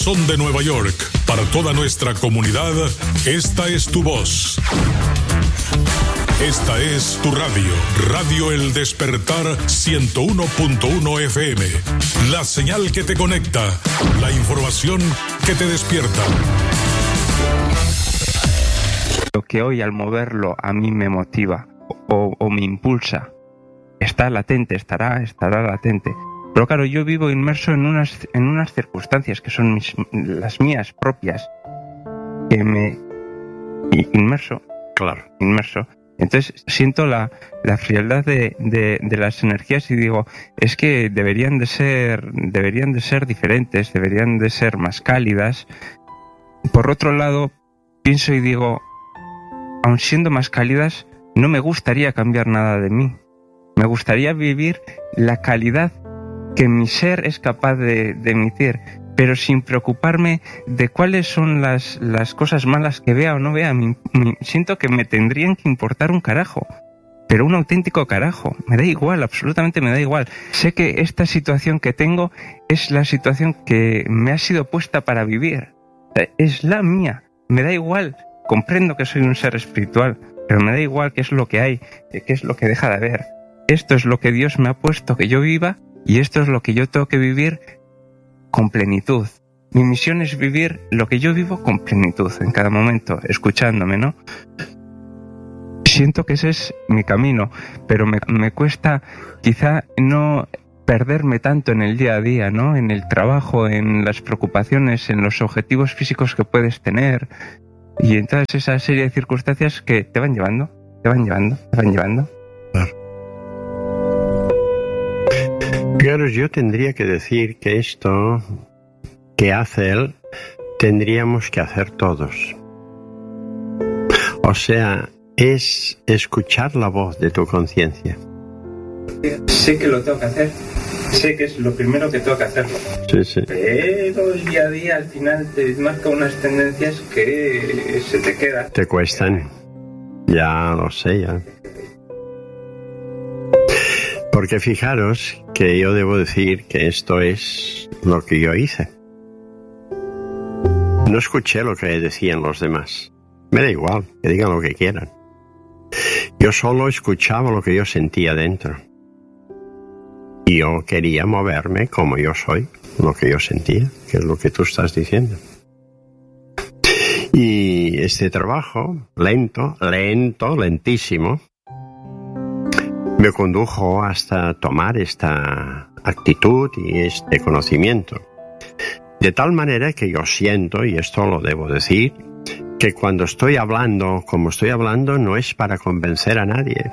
corazón de Nueva York, para toda nuestra comunidad, esta es tu voz. Esta es tu radio, Radio El Despertar 101.1 FM. La señal que te conecta, la información que te despierta. Lo que hoy al moverlo a mí me motiva o me impulsa, está latente, estará latente. Pero claro, yo vivo inmerso en unas circunstancias que son las mías propias, que me... Inmerso. Entonces siento la frialdad de las energías y digo, es que deberían de ser diferentes, deberían de ser más cálidas. Por otro lado, pienso y digo, aun siendo más cálidas, no me gustaría cambiar nada de mí. Me gustaría vivir la calidad que mi ser es capaz de emitir, pero sin preocuparme de cuáles son las cosas malas que vea o no vea. Siento que me tendrían que importar un carajo, pero un auténtico carajo. Me da igual, absolutamente me da igual. Sé que esta situación que tengo es la situación que me ha sido puesta para vivir. Es la mía, me da igual. Comprendo que soy un ser espiritual, pero me da igual qué es lo que hay, qué es lo que deja de haber. Esto es lo que Dios me ha puesto que yo viva, y esto es lo que yo tengo que vivir con plenitud. Mi misión es vivir lo que yo vivo con plenitud en cada momento, escuchándome, ¿no? Siento que ese es mi camino, pero me cuesta quizá no perderme tanto en el día a día, ¿no? En el trabajo, en las preocupaciones, en los objetivos físicos que puedes tener, y en toda esa serie de circunstancias que te van llevando. Claro, yo tendría que decir que esto que hace él, tendríamos que hacer todos. O sea, es escuchar la voz de tu conciencia. Sé que lo tengo que hacer, sé que es lo primero que tengo que hacerlo. Sí. Pero el día a día al final te marca unas tendencias que se te quedan. Te cuestan. Ya lo sé, ya. Porque fijaros que yo debo decir que esto es lo que yo hice. No escuché lo que decían los demás. Me da igual, que digan lo que quieran. Yo solo escuchaba lo que yo sentía dentro. Y yo quería moverme como yo soy, lo que yo sentía, que es lo que tú estás diciendo. Y este trabajo, lentísimo, me condujo hasta tomar esta actitud y este conocimiento. De tal manera que yo siento, y esto lo debo decir, que cuando estoy hablando, como estoy hablando, no es para convencer a nadie.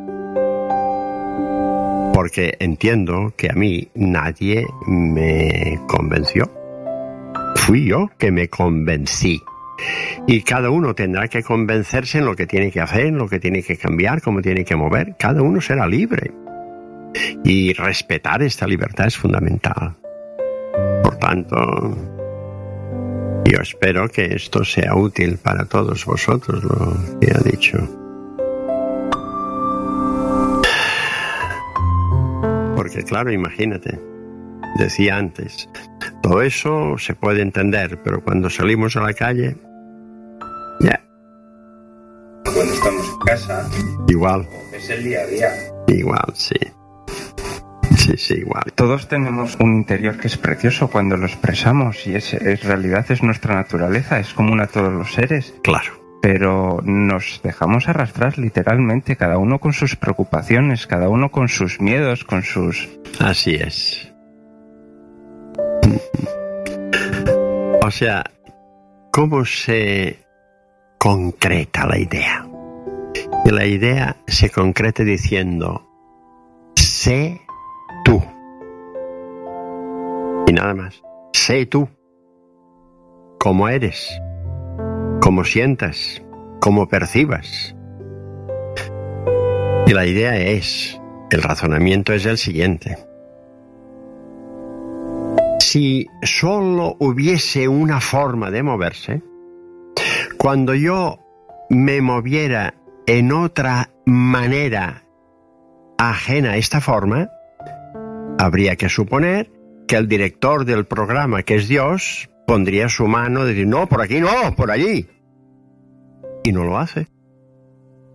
Porque entiendo que a mí nadie me convenció. Fui yo que me convencí. Y cada uno tendrá que convencerse en lo que tiene que hacer, en lo que tiene que cambiar, cómo tiene que mover. Cada uno será libre. Y respetar esta libertad es fundamental. Por tanto, yo espero que esto sea útil para todos vosotros, lo que he dicho. Porque claro, imagínate, decía antes, todo eso se puede entender, pero cuando salimos a la calle, ya. Cuando estamos en casa, igual. Es el día a día. Igual, sí. Sí, igual. Todos tenemos un interior que es precioso cuando lo expresamos y es realidad, es nuestra naturaleza, es común a todos los seres. Claro. Pero nos dejamos arrastrar literalmente, cada uno con sus preocupaciones, cada uno con sus miedos, con sus... Así es. O sea, ¿cómo se concreta la idea? Y la idea se concreta diciendo, sé tú. Y nada más. Sé tú. Cómo eres. Cómo sientas. Cómo percibas. Y la idea es, el razonamiento es el siguiente. Si solo hubiese una forma de moverse, cuando yo me moviera en otra manera ajena a esta forma, habría que suponer que el director del programa, que es Dios, pondría su mano de decir, no, por aquí no, por allí. Y no lo hace.